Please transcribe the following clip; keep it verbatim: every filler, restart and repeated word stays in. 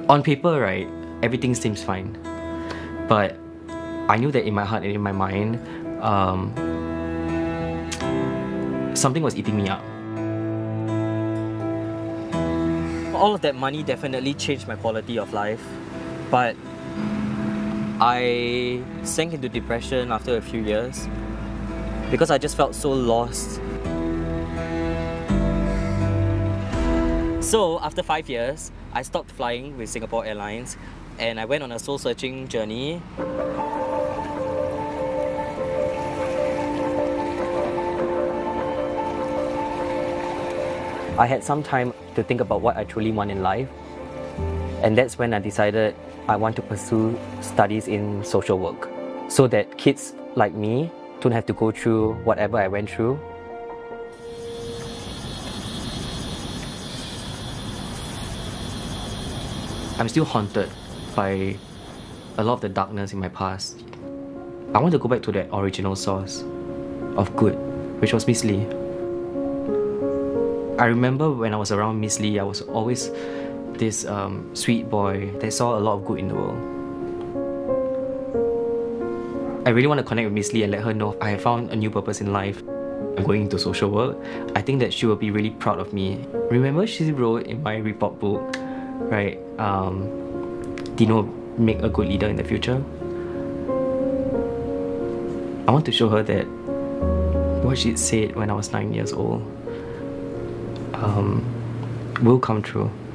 On paper, right, everything seems fine. But I knew that in my heart and in my mind, um, something was eating me up. All of that money definitely changed my quality of life, but I sank into depression after a few years because I just felt so lost. So after five years, I stopped flying with Singapore Airlines and I went on a soul-searching journey. I had some time to think about what I truly want in life, and that's when I decided I want to pursue studies in social work so that kids like me don't have to go through whatever I went through. I'm still haunted by a lot of the darkness in my past. I want to go back to that original source of good, which was Miss Lee. I remember when I was around Miss Lee, I was always this um, sweet boy that saw a lot of good in the world. I really want to connect with Miss Lee and let her know I have found a new purpose in life. I'm going into social work. I think that she will be really proud of me. Remember she wrote in my report book, right, um, Dino, make a good leader in the future. I want to show her that what she said when I was nine years old um, will come true.